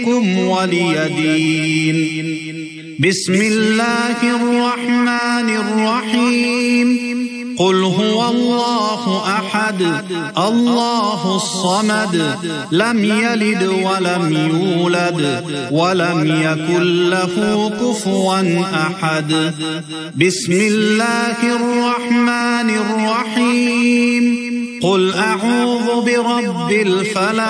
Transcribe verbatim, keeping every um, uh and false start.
دينكم ولي دين. بسم الله الرحمن الرحيم. قل هو الله أحد الله الصمد لم يلد ولم يولد ولم يكن له كفوا أحد. بسم الله الرحمن الرحيم. قل أعوذ برب الفلق